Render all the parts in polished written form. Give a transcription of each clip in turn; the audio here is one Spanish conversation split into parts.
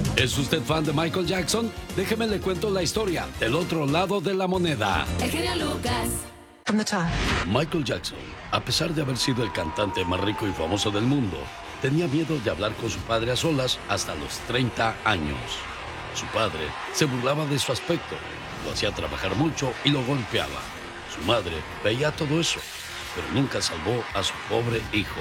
¿Es usted fan de Michael Jackson? Déjeme le cuento la historia del otro lado de la moneda. El genio Lucas. From the top. Michael Jackson, a pesar de haber sido el cantante más rico y famoso del mundo, tenía miedo de hablar con su padre a solas hasta los 30 años. Su padre se burlaba de su aspecto, lo hacía trabajar mucho y lo golpeaba. Su madre veía todo eso, pero nunca salvó a su pobre hijo.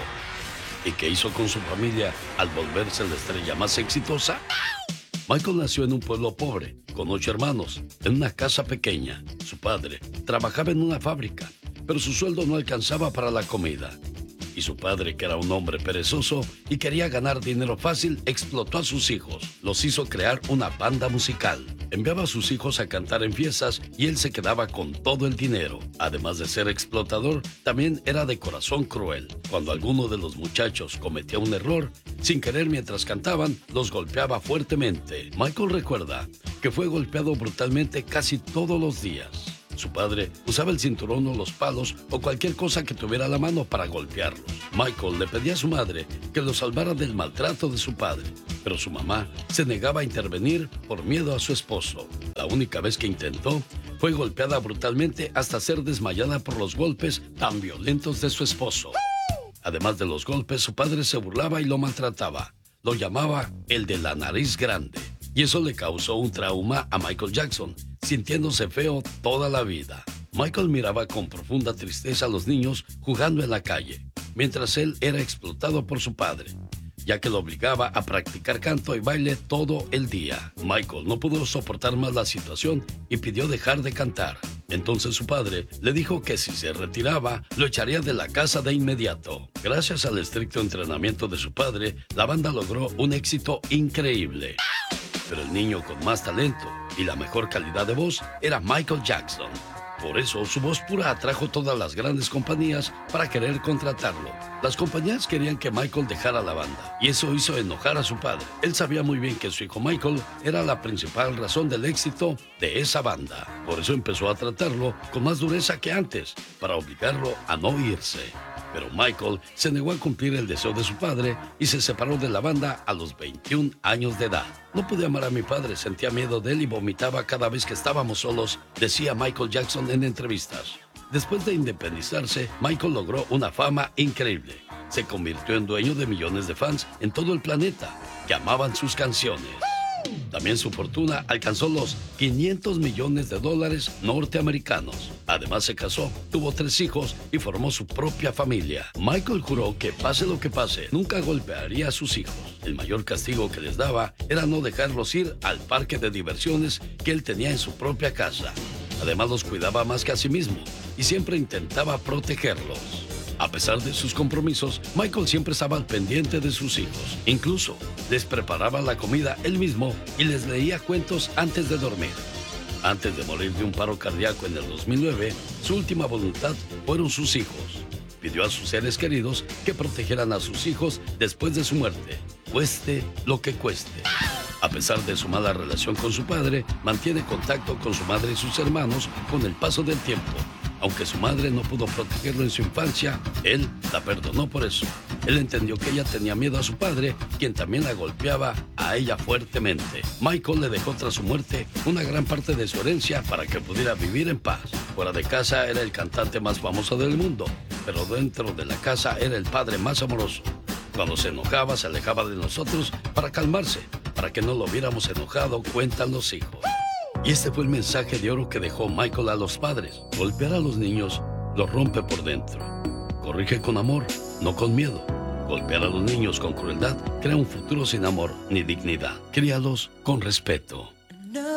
¿Y qué hizo con su familia al volverse la estrella más exitosa? Michael nació en un pueblo pobre, con 8 hermanos, en una casa pequeña. Su padre trabajaba en una fábrica, pero su sueldo no alcanzaba para la comida. Y su padre, que era un hombre perezoso y quería ganar dinero fácil, explotó a sus hijos. Los hizo crear una banda musical. Enviaba a sus hijos a cantar en fiestas y él se quedaba con todo el dinero. Además de ser explotador, también era de corazón cruel. Cuando alguno de los muchachos cometía un error, sin querer mientras cantaban, los golpeaba fuertemente. Michael recuerda que fue golpeado brutalmente casi todos los días. Su padre usaba el cinturón o los palos o cualquier cosa que tuviera a la mano para golpearlos. Michael le pedía a su madre que lo salvara del maltrato de su padre, pero su mamá se negaba a intervenir por miedo a su esposo. La única vez que intentó, fue golpeada brutalmente hasta ser desmayada por los golpes tan violentos de su esposo. Además de los golpes, su padre se burlaba y lo maltrataba. Lo llamaba el de la nariz grande. Y eso le causó un trauma a Michael Jackson, sintiéndose feo toda la vida. Michael miraba con profunda tristeza a los niños jugando en la calle, mientras él era explotado por su padre, ya que lo obligaba a practicar canto y baile todo el día. Michael no pudo soportar más la situación y pidió dejar de cantar. Entonces su padre le dijo que si se retiraba, lo echaría de la casa de inmediato. Gracias al estricto entrenamiento de su padre, la banda logró un éxito increíble. Pero el niño con más talento y la mejor calidad de voz era Michael Jackson. Por eso, su voz pura atrajo todas las grandes compañías para querer contratarlo. Las compañías querían que Michael dejara la banda, y eso hizo enojar a su padre. Él sabía muy bien que su hijo Michael era la principal razón del éxito de esa banda. Por eso empezó a tratarlo con más dureza que antes, para obligarlo a no irse. Pero Michael se negó a cumplir el deseo de su padre y se separó de la banda a los 21 años de edad. No pude amar a mi padre, sentía miedo de él y vomitaba cada vez que estábamos solos, decía Michael Jackson en entrevistas. Después de independizarse, Michael logró una fama increíble. Se convirtió en dueño de millones de fans en todo el planeta que amaban sus canciones. También su fortuna alcanzó los $500 millones norteamericanos. Además se casó, tuvo 3 hijos y formó su propia familia. Michael juró que pase lo que pase, nunca golpearía a sus hijos. El mayor castigo que les daba era no dejarlos ir al parque de diversiones que él tenía en su propia casa. Además los cuidaba más que a sí mismo y siempre intentaba protegerlos. A pesar de sus compromisos, Michael siempre estaba al pendiente de sus hijos. Incluso les preparaba la comida él mismo y les leía cuentos antes de dormir. Antes de morir de un paro cardíaco en el 2009, su última voluntad fueron sus hijos. Pidió a sus seres queridos que protegieran a sus hijos después de su muerte, cueste lo que cueste. A pesar de su mala relación con su padre, mantiene contacto con su madre y sus hermanos con el paso del tiempo. Aunque su madre no pudo protegerlo en su infancia, él la perdonó por eso. Él entendió que ella tenía miedo a su padre, quien también la golpeaba a ella fuertemente. Michael le dejó tras su muerte una gran parte de su herencia para que pudiera vivir en paz. Fuera de casa era el cantante más famoso del mundo, pero dentro de la casa era el padre más amoroso. Cuando se enojaba, se alejaba de nosotros para calmarse, para que no lo viéramos enojado, cuentan los hijos. Y este fue el mensaje de oro que dejó Michael a los padres. Golpear a los niños los rompe por dentro. Corrige con amor, no con miedo. Golpear a los niños con crueldad crea un futuro sin amor ni dignidad. Críalos con respeto.